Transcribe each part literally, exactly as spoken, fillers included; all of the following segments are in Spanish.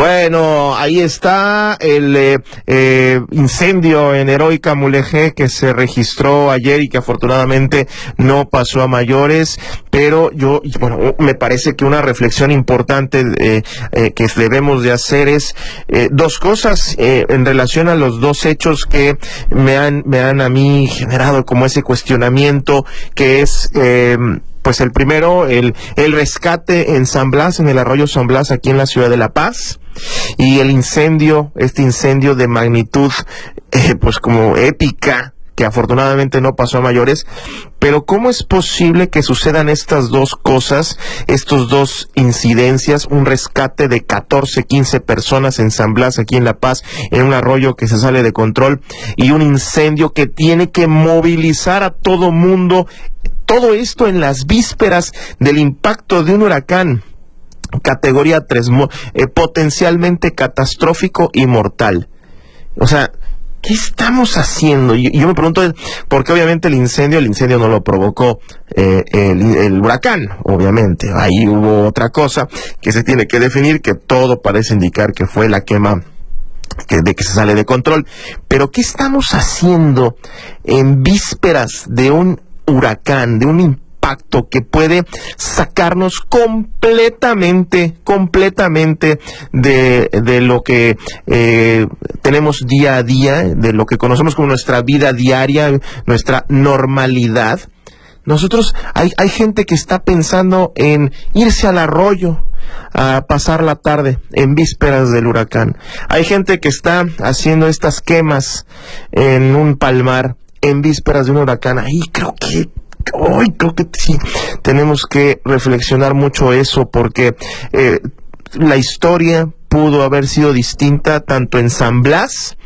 Bueno, ahí está el eh, eh, incendio en Heroica Mulegé que se registró ayer y que afortunadamente no pasó a mayores, pero yo, bueno, me parece que una reflexión importante eh, eh, que debemos de hacer es eh, dos cosas eh, en relación a los dos hechos que me han, me han a mí generado como ese cuestionamiento, que es... Eh, Pues el primero, el, el rescate en San Blas, en el arroyo San Blas, aquí en la ciudad de La Paz, y el incendio, este incendio de magnitud, eh, pues como épica, que afortunadamente no pasó a mayores. Pero ¿cómo es posible que sucedan estas dos cosas, estos dos incidencias, un rescate de catorce, quince personas en San Blas, aquí en La Paz, en un arroyo que se sale de control, y un incendio que tiene que movilizar a todo mundo? Todo esto en las vísperas del impacto de un huracán categoría tres, eh, potencialmente catastrófico y mortal. O sea, ¿qué estamos haciendo? Y yo, yo me pregunto, porque obviamente el incendio, el incendio no lo provocó eh, el, el huracán, obviamente. Ahí hubo otra cosa que se tiene que definir, que todo parece indicar que fue la quema que, de que se sale de control. Pero ¿qué estamos haciendo en vísperas de un huracán, de un impacto que puede sacarnos completamente, completamente de, de lo que eh, tenemos día a día, de lo que conocemos como nuestra vida diaria, nuestra normalidad? Nosotros, hay, hay gente que está pensando en irse al arroyo a pasar la tarde en vísperas del huracán. Hay gente que está haciendo estas quemas en un palmar en vísperas de un huracán. Ahí creo que hoy creo que sí tenemos que reflexionar mucho eso, porque eh, la historia pudo haber sido distinta tanto en San Blas,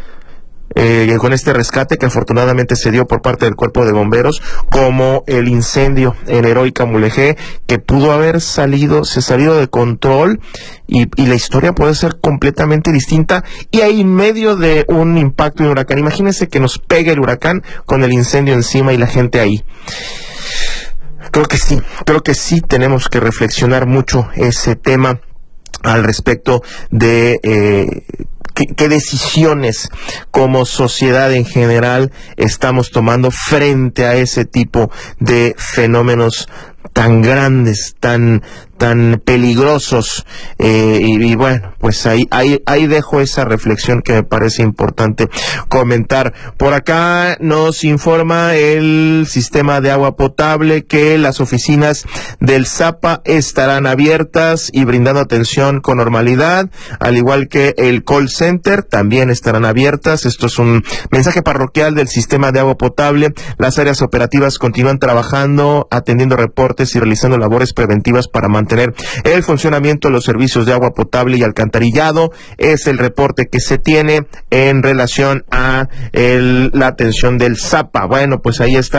Eh, con este rescate que afortunadamente se dio por parte del Cuerpo de Bomberos, como el incendio en Heroica Mulegé, que pudo haber salido, se salido de control, y, y la historia puede ser completamente distinta, y ahí en medio de un impacto de un huracán. Imagínense que nos pegue el huracán con el incendio encima y la gente ahí. Creo que sí, creo que sí tenemos que reflexionar mucho ese tema al respecto de eh, ¿Qué, qué decisiones como sociedad en general estamos tomando frente a ese tipo de fenómenos tan grandes, tan tan peligrosos? Eh, y, y bueno, pues ahí, ahí, ahí dejo esa reflexión que me parece importante comentar. Por acá nos informa el sistema de agua potable que las oficinas del ZAPA estarán abiertas y brindando atención con normalidad, al igual que el call center también estarán abiertas. Esto es un mensaje parroquial del sistema de agua potable. Las áreas operativas continúan trabajando, atendiendo reportes y realizando labores preventivas para mantener el funcionamiento de los servicios de agua potable y alcantarillado. Es el reporte que se tiene en relación a el, la atención del ZAPA. Bueno, pues ahí está.